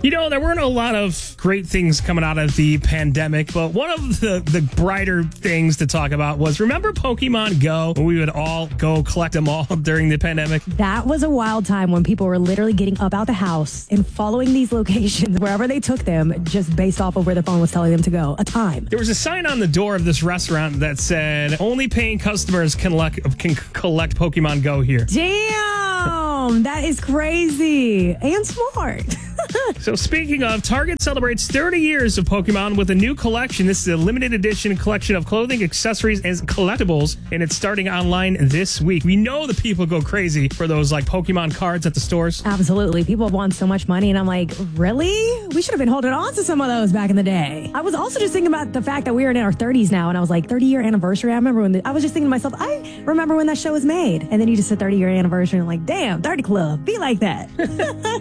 You know, there weren't a lot of great things coming out of the pandemic, but one of the brighter things to talk about was, remember Pokemon Go? When we would all go collect them all during the pandemic? That was a wild time when people were literally getting up out the house and following these locations wherever they took them just based off of where the phone was telling them to go. A time. There was a sign on the door of this restaurant that said, only paying customers can collect Pokemon Go here. Damn! That is crazy and smart. So speaking of, Target celebrates 30 years of Pokemon with a new collection. This is a limited edition collection of clothing, accessories, and collectibles, and it's starting online this week. We know the people go crazy for those like Pokemon cards at the stores. Absolutely. People have won so much money, and I'm like, really? We should have been holding on to some of those back in the day. I was also just thinking about the fact that we are in our 30s now, and I was like, 30-year anniversary. I remember when I was just thinking to myself, I remember when that show was made. And then you just said 30-year anniversary, and I'm like, damn, 30 Club, be like that.